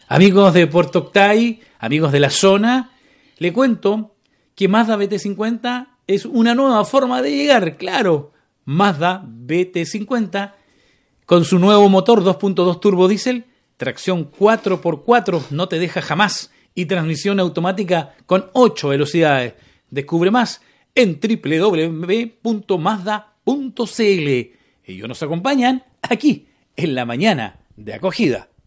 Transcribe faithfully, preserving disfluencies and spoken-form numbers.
Amigos de Puerto Octay, amigos de la zona, le cuento que Mazda B T cincuenta es una nueva forma de llegar, claro. Mazda B T cincuenta con su nuevo motor dos punto dos turbo diésel, tracción cuatro por cuatro, no te deja jamás, y transmisión automática con ocho velocidades. Descubre más en doble u doble u doble u punto mazda punto c l. Ellos nos acompañan aquí en la mañana de acogida.